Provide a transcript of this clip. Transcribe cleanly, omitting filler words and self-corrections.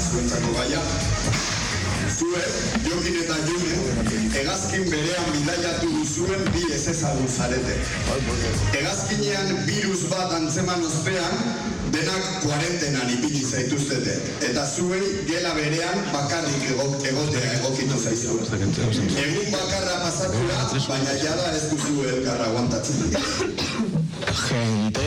zuentzako gaia. Zuek, Jokin eta June, hegazkin berean bidaiatu duzuen bi ezezagun zarete. Hegazkinean virus bat antzeman ospean, denak kuarentenan ipini zaituztete. Eta zuei gela berean bakarrik egotea egokitu zaizu. Egun bakarra pasatura, baina jada ez duzu elkarra aguantatzen.